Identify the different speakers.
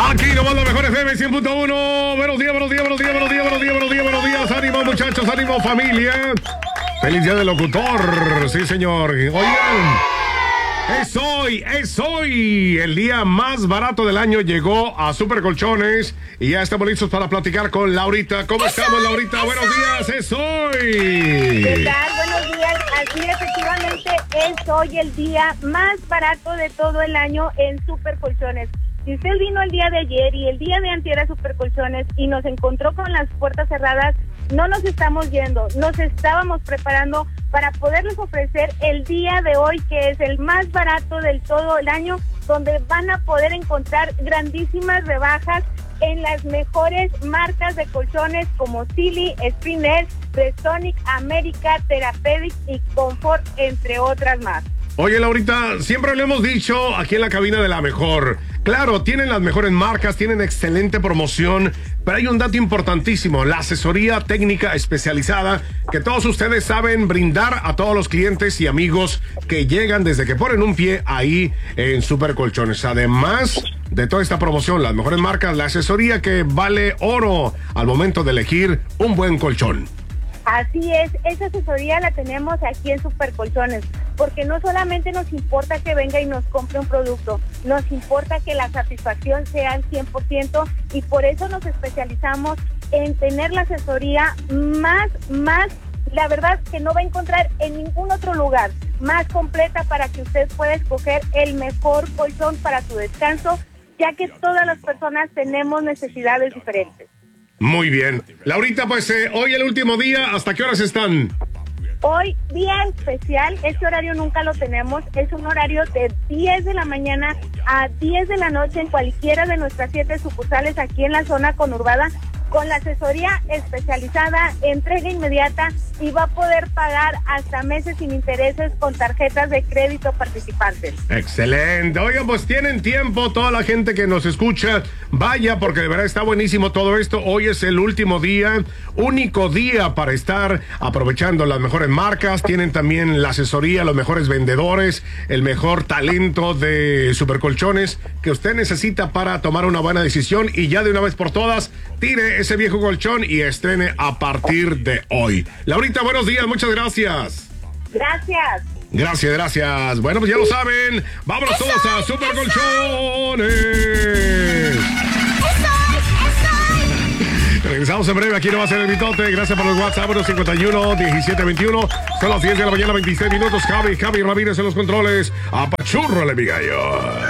Speaker 1: Aquí nomás la mejor FM 100.1. Buenos días, buenos días, buenos días, buenos días, buenos días, buenos días, buenos días. Ánimo, muchachos, ánimo, familia. Feliz día del locutor. Sí, señor. Oigan, es hoy. El día más barato del año llegó a Super Colchones y ya estamos listos para platicar con Laurita. ¿Cómo estamos, Laurita? Buenos días, es hoy.
Speaker 2: ¿Qué tal? Buenos días. Así efectivamente es hoy el día más barato de todo el año en Super Colchones. Si usted vino el día de ayer y el día de antier a Super Colchones y nos encontró con las puertas cerradas, no nos estamos yendo, nos estábamos preparando para poderles ofrecer el día de hoy, que es el más barato del todo el año, donde van a poder encontrar grandísimas rebajas en las mejores marcas de colchones como Silly, Sprinter, Restonic, América, Therapeutic y Comfort, entre otras más.
Speaker 1: Oye, Laurita, siempre lo hemos dicho aquí en la cabina de La Mejor. Claro, tienen las mejores marcas, tienen excelente promoción, pero hay un dato importantísimo, la asesoría técnica especializada que todos ustedes saben brindar a todos los clientes y amigos que llegan desde que ponen un pie ahí en Super Colchones. Además de toda esta promoción, las mejores marcas, la asesoría que vale oro al momento de elegir un buen colchón.
Speaker 2: Así es, esa asesoría la tenemos aquí en Super Colchones, porque no solamente nos importa que venga y nos compre un producto, nos importa que la satisfacción sea al 100% y por eso nos especializamos en tener la asesoría más, la verdad que no va a encontrar en ningún otro lugar, más completa para que usted pueda escoger el mejor colchón para su descanso, ya que todas las personas tenemos necesidades diferentes.
Speaker 1: Muy bien. Laurita, pues hoy el último día, ¿hasta qué horas están?
Speaker 2: Hoy, día especial, este horario nunca lo tenemos, es un horario de 10 de la mañana a 10 de la noche en cualquiera de nuestras 7 sucursales aquí en la zona conurbada, con la asesoría especializada, entrega inmediata y va a poder pagar hasta meses sin intereses con tarjetas de crédito participantes.
Speaker 1: Excelente. Oigan, pues tienen tiempo, toda la gente que nos escucha, vaya, porque de verdad está buenísimo todo esto. Hoy es el último día, único día para estar aprovechando las mejores marcas. Tienen también la asesoría, los mejores vendedores, el mejor talento de Super Colchones que usted necesita para tomar una buena decisión y ya de una vez por todas, tire ese viejo colchón y estrene a partir de hoy. Laurita, buenos días, muchas gracias.
Speaker 2: Gracias.
Speaker 1: Gracias. Bueno, pues ya lo saben. Vámonos todos a Super Colchones. Regresamos en breve. Aquí no va a ser el mitote. Gracias por los WhatsApp. 51-1721. Son las 10 de la mañana, 26 minutos. Javi Ramírez en los controles. Apachurrale, mi gallo.